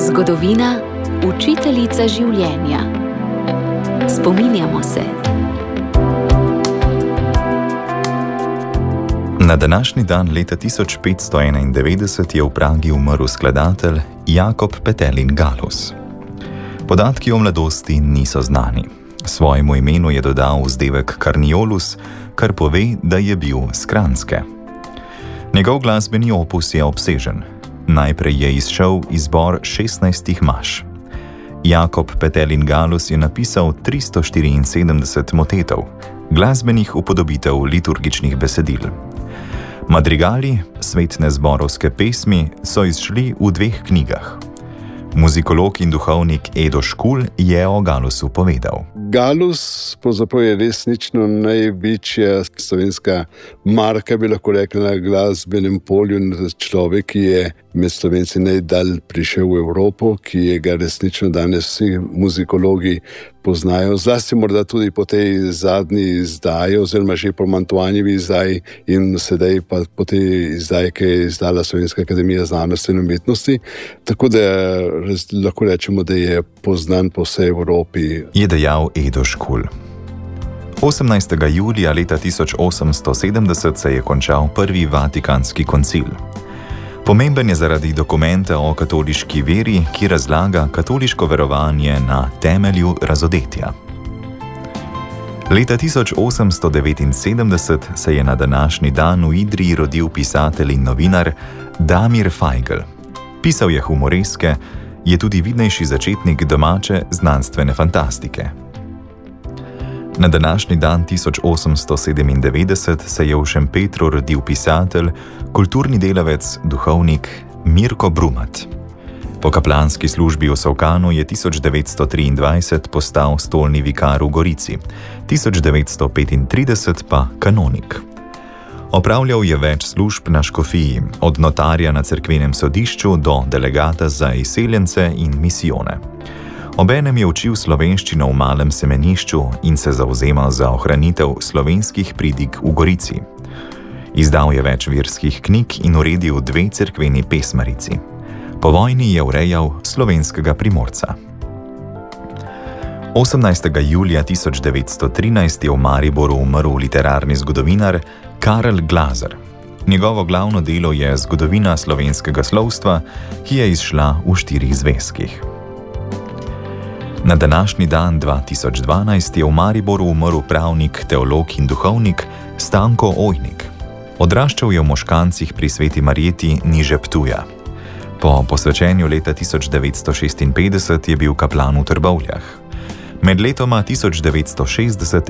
Zgodovina, učiteljica življenja. Spominjamo se. Na današnji dan leta 1591 je v Pragi umrl skladatelj Jakob Petelin Galus. Podatki o mladosti niso znani. Svojemu imenu je dodal vzdevek Carniolus, kar pove, da je bil s Kranjske. Njegov glasbeni opus je obsežen. Najprej je izšel izbor 16 maš. Jakob Petelin Galus je napisal 374 motetov, glasbenih upodobitev liturgičnih besedil. Madrigali, svetne zborovske pesmi, so izšli v 2 knjigah. Muzikolog in duhovnik Edo Škulj je o Galusu povedal. Galus pravzaprav je resnično največja slovenska marka, bi lahko rekli, na glasbenem polju. Človek, ki je med Slovenci najdalj prišel v Evropo, ki ga resnično danes vsi muzikologi poznajo. Zlasti morda tudi po tej zadnji izdaji, oziroma že po Mantoanjevi izdaji in sedaj pa po tej izdaji, ki je izdala Slovenska akademija znanosti in umetnosti. Tako da lahko rečemo, da je poznan po vsej Evropi. Je dejal Edo Škulj. 18. julija leta 1870 se je končal prvi Vatikanski koncil. Pomemben je zaradi dokumenta o katoliški veri, ki razlaga katoliško verovanje na temelju razodetja. Leta 1879 se je na današnji dan v Idriji rodil pisatelj in novinar Damir Fajgl. Pisal je humoreske, je tudi vidnejši začetnik domače znanstvene fantastike. Na današnji dan 1897 se je v Šempetru rodil pisatelj, kulturni delavec, duhovnik Mirko Brumat. Po kaplanski službi v Solkanu je 1923 postal stolni vikar v Gorici, 1935 pa kanonik. Opravljal je več služb na škofiji, od notarja na cerkvenem sodišču do delegata za izseljence in misijone. Obenem je učil slovenščino v Malem Semenišču in se zavzemal za ohranitev slovenskih pridig v Gorici. Izdal je več verskih knjig in uredil 2 cerkveni pesmarici. Po vojni je urejal slovenskega Primorca. 18. julija 1913 je v Mariboru umrl literarni zgodovinar Karel Glazer. Njegovo glavno delo je Zgodovina slovenskega slovstva, ki je izšla v 4 zvezkih. Na današnji dan 2012 je v Mariboru umrl pravnik, teolog in duhovnik Stanko Ojnik. Odraščal je v Moškancih pri Sveti Marjeti niže Ptuja. Po posvečenju leta 1956 je bil kaplan v Trbovljah. Med letoma 1960